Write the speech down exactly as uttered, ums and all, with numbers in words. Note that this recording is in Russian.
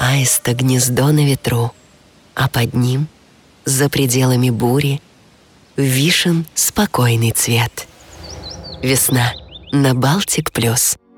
Аиста гнездо на ветру, а под ним, за пределами бури, вишен спокойный цвет. Весна на Балтик плюс.